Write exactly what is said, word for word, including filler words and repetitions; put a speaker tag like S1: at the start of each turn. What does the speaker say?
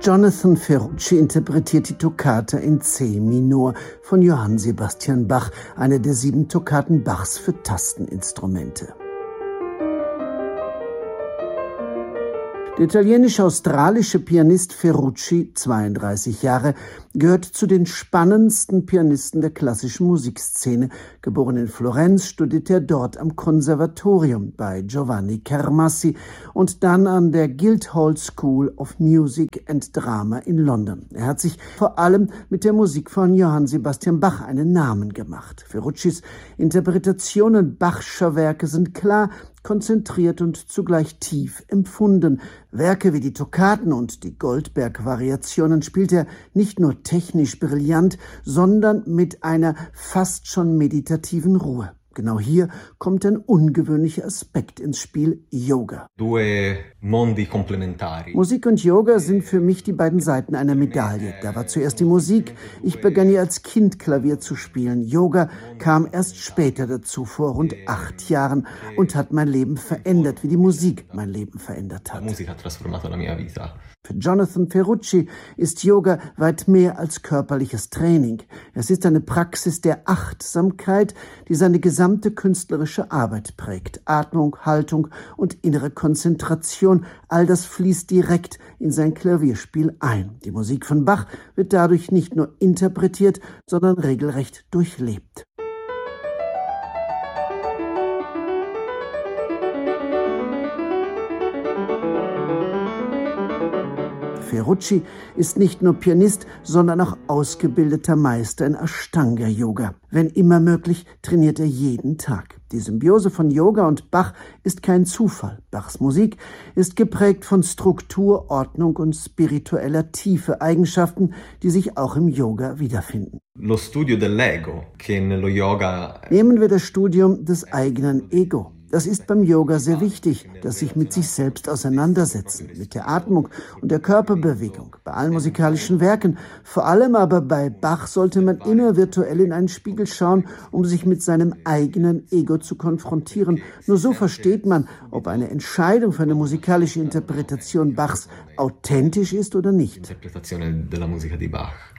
S1: Jonathan Ferrucci interpretiert die Toccata in C-Minor von Johann Sebastian Bach, eine der sieben Toccaten Bachs für Tasteninstrumente. Der italienisch-australische Pianist Ferrucci, zweiunddreißig Jahre, gehört zu den spannendsten Pianisten der klassischen Musikszene. Geboren in Florenz, studierte er dort am Konservatorium bei Giovanni Carmassi und dann an der Guildhall School of Music and Drama in London. Er hat sich vor allem mit der Musik von Johann Sebastian Bach einen Namen gemacht. Ferruccis Interpretationen Bachscher Werke sind klar, konzentriert und zugleich tief empfunden. Werke wie die Toccaten und die Goldberg-Variationen spielt er nicht nur technisch brillant, sondern mit einer fast schon meditativen Ruhe. Genau hier kommt ein ungewöhnlicher Aspekt ins Spiel: Yoga.
S2: Due mondi complementari.
S1: Musik und Yoga sind für mich die beiden Seiten einer Medaille. Da war zuerst die Musik. Ich begann ja als Kind Klavier zu spielen. Yoga kam erst später dazu, vor rund acht Jahren, und hat mein Leben verändert, wie die Musik mein Leben verändert hat.
S2: La musica ha trasformato la mia vita.
S1: Für Jonathan Ferrucci ist Yoga weit mehr als körperliches Training. Es ist eine Praxis der Achtsamkeit, die seine gesamte künstlerische Arbeit prägt. Atmung, Haltung und innere Konzentration, all das fließt direkt in sein Klavierspiel ein. Die Musik von Bach wird dadurch nicht nur interpretiert, sondern regelrecht durchlebt. Ferrucci ist nicht nur Pianist, sondern auch ausgebildeter Meister in Ashtanga-Yoga. Wenn immer möglich, trainiert er jeden Tag. Die Symbiose von Yoga und Bach ist kein Zufall. Bachs Musik ist geprägt von Struktur, Ordnung und spiritueller Tiefe, Eigenschaften, die sich auch im Yoga wiederfinden.
S2: Lo studio dell'ego, che nello yoga.
S1: Nehmen wir das Studium des eigenen Ego. Das ist beim Yoga sehr wichtig, das sich mit sich selbst auseinandersetzen, mit der Atmung und der Körperbewegung. Bei allen musikalischen Werken, vor allem aber bei Bach, sollte man immer virtuell in einen Spiegel schauen, um sich mit seinem eigenen Ego zu konfrontieren. Nur so versteht man, ob eine Entscheidung für eine musikalische Interpretation Bachs authentisch ist oder nicht.
S2: Interpretazione della musica di Bach.